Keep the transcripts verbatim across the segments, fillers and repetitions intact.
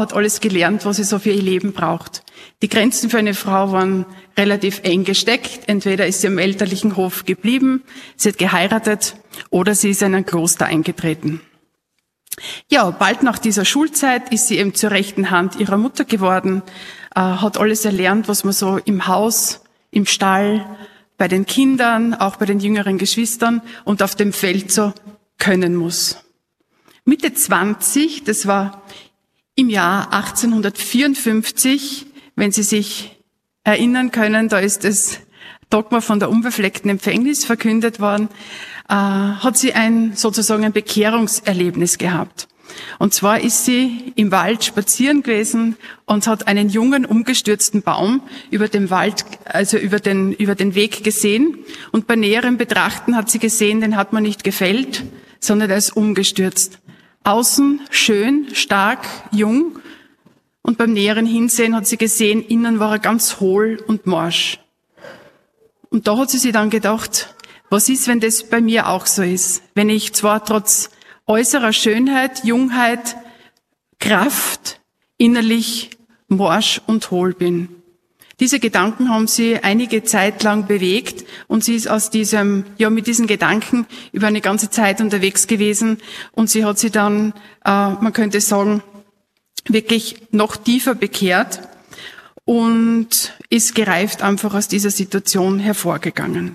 hat alles gelernt, was sie so für ihr Leben braucht. Die Grenzen für eine Frau waren relativ eng gesteckt. Entweder ist sie am elterlichen Hof geblieben, sie hat geheiratet oder sie ist in ein Kloster eingetreten. Ja, bald nach dieser Schulzeit ist sie eben zur rechten Hand ihrer Mutter geworden, äh, hat alles erlernt, was man so im Haus, im Stall, bei den Kindern, auch bei den jüngeren Geschwistern und auf dem Feld so können muss. Mitte zwanzig, das war im Jahr achtzehnhundertvierundfünfzig, wenn Sie sich erinnern können, da ist das Dogma von der unbefleckten Empfängnis verkündet worden, äh, hat sie ein sozusagen ein Bekehrungserlebnis gehabt. Und zwar ist sie im Wald spazieren gewesen und hat einen jungen, umgestürzten Baum über dem Wald, also über den, über den Weg gesehen. Und bei näherem Betrachten hat sie gesehen, den hat man nicht gefällt, sondern er ist umgestürzt. Außen schön, stark, jung. Und beim näheren Hinsehen hat sie gesehen, innen war er ganz hohl und morsch. Und da hat sie sich dann gedacht, was ist, wenn das bei mir auch so ist? Wenn ich zwar trotz äußerer Schönheit, Jungheit, Kraft, innerlich morsch und hohl bin. Diese Gedanken haben sie einige Zeit lang bewegt und sie ist aus diesem, ja, mit diesen Gedanken über eine ganze Zeit unterwegs gewesen und sie hat sie dann, äh, man könnte sagen, wirklich noch tiefer bekehrt und ist gereift einfach aus dieser Situation hervorgegangen.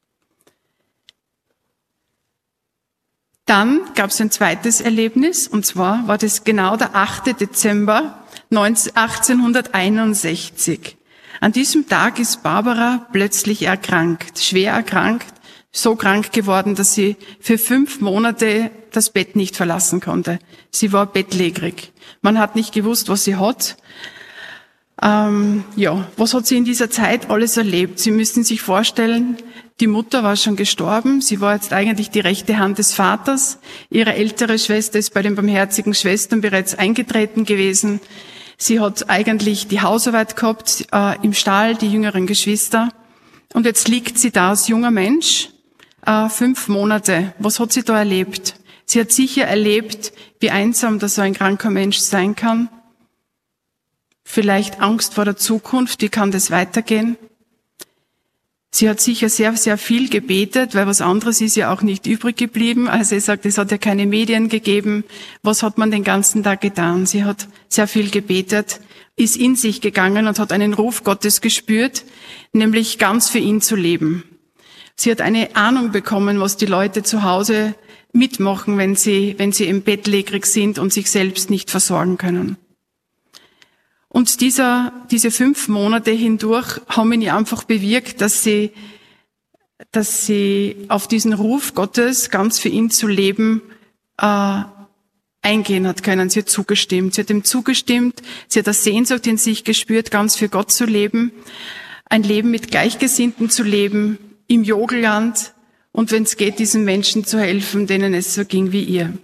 Dann gab es ein zweites Erlebnis, und zwar war das genau der achte Dezember achtzehnhunderteinundsechzig. An diesem Tag ist Barbara plötzlich erkrankt, schwer erkrankt, so krank geworden, dass sie für fünf Monate das Bett nicht verlassen konnte. Sie war bettlägerig. Man hat nicht gewusst, was sie hat. Ähm, ja, was hat sie in dieser Zeit alles erlebt? Sie müssten sich vorstellen, die Mutter war schon gestorben. Sie war jetzt eigentlich die rechte Hand des Vaters. Ihre ältere Schwester ist bei den barmherzigen Schwestern bereits eingetreten gewesen. Sie hat eigentlich die Hausarbeit gehabt, äh, im Stall, die jüngeren Geschwister. Und jetzt liegt sie da als junger Mensch, äh, fünf Monate. Was hat sie da erlebt? Sie hat sicher erlebt, wie einsam das so ein kranker Mensch sein kann. Vielleicht Angst vor der Zukunft, wie kann das weitergehen? Sie hat sicher sehr, sehr viel gebetet, weil was anderes ist ja auch nicht übrig geblieben. Also sie sagt, es hat ja keine Medien gegeben. Was hat man den ganzen Tag getan? Sie hat sehr viel gebetet, ist in sich gegangen und hat einen Ruf Gottes gespürt, nämlich ganz für ihn zu leben. Sie hat eine Ahnung bekommen, was die Leute zu Hause mitmachen, wenn sie, wenn sie im Bett bettlägerig sind und sich selbst nicht versorgen können. Und dieser, diese fünf Monate hindurch haben ihn ja einfach bewirkt, dass sie, dass sie auf diesen Ruf Gottes, ganz für ihn zu leben, äh, eingehen hat können. Sie hat zugestimmt. Sie hat ihm zugestimmt. Sie hat eine Sehnsucht in sich gespürt, ganz für Gott zu leben, ein Leben mit Gleichgesinnten zu leben, im Jogelland und wenn es geht, diesen Menschen zu helfen, denen es so ging wie ihr.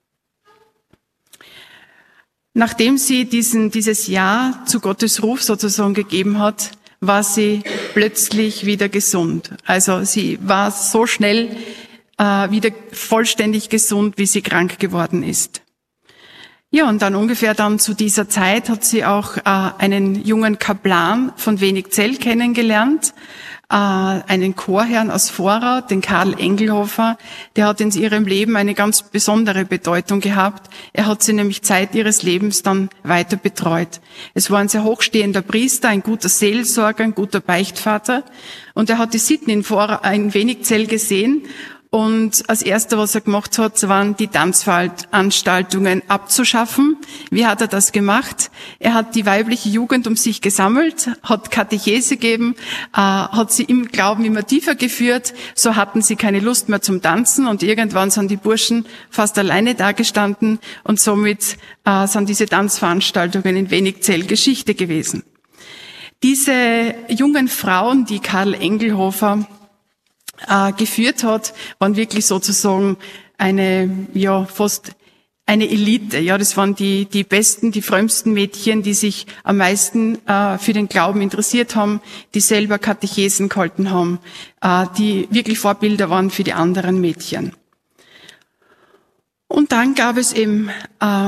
Nachdem sie diesen, dieses Ja zu Gottes Ruf sozusagen gegeben hat, war sie plötzlich wieder gesund. Also sie war so schnell äh, wieder vollständig gesund, wie sie krank geworden ist. Ja, und dann ungefähr dann zu dieser Zeit hat sie auch äh, einen jungen Kaplan von Wenigzell kennengelernt, äh, einen Chorherrn aus Vorau, den Karl Engelhofer. Der hat in ihrem Leben eine ganz besondere Bedeutung gehabt. Er hat sie nämlich Zeit ihres Lebens dann weiter betreut. Es war ein sehr hochstehender Priester, ein guter Seelsorger, ein guter Beichtvater. Und er hat die Sitten in, Vorau, in Wenigzell gesehen. Und als erster, was er gemacht hat, waren die Tanzveranstaltungen abzuschaffen. Wie hat er das gemacht? Er hat die weibliche Jugend um sich gesammelt, hat Katechese gegeben, äh, hat sie im Glauben immer tiefer geführt. So hatten sie keine Lust mehr zum Tanzen und irgendwann sind die Burschen fast alleine dagestanden und somit äh, sind diese Tanzveranstaltungen in Wenigzell Geschichte gewesen. Diese jungen Frauen, die Karl Engelhofer Äh, geführt hat, waren wirklich sozusagen eine, ja, fast eine Elite. Ja, das waren die, die besten, die frömmsten Mädchen, die sich am meisten äh, für den Glauben interessiert haben, die selber Katechesen gehalten haben, äh, die wirklich Vorbilder waren für die anderen Mädchen. Und dann gab es eben äh,